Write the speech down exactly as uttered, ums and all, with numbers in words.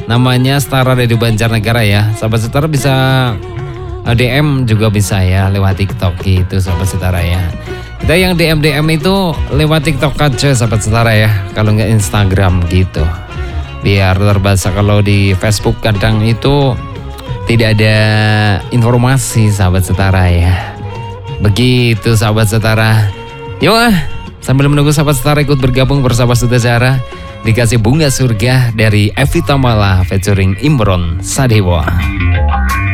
Namanya Setara dari Banjarnegara ya. Sahabat Setara bisa D M juga bisa ya lewat TikTok gitu Sahabat Setara ya. Kita yang D M D M itu lewat TikTok aja Sahabat Setara ya. Kalau nggak Instagram gitu. Biar terbaca. Kalau di Facebook kadang itu tidak ada informasi Sahabat Setara ya. Begitu Sahabat Setara. Yuk ah, sambil menunggu Sahabat Setara ikut bergabung bersama Sutradara. Dikasih Bunga Surga dari Evie Tamala featuring Imron Sadewa.